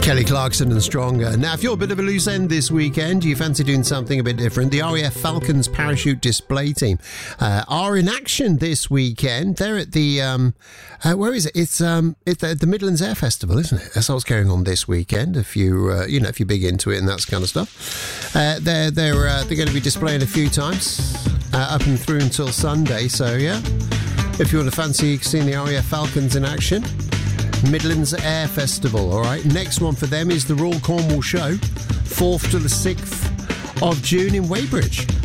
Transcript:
Kelly Clarkson and Stronger. Now, if you're a bit of a loose end this weekend, you fancy doing something a bit different, the RAF Falcons parachute display team are in action this weekend. They're at the, where is it? It's at the Midlands Air Festival, isn't it? That's what's going on this weekend, if you're big into it and that kind of stuff. They're going to be displaying a few times, up and through until Sunday, so yeah. If you want to fancy seeing the RAF Falcons in action, Midlands Air Festival, all right. Next one for them is the Royal Cornwall Show, 4th to the 6th of June in Weybridge.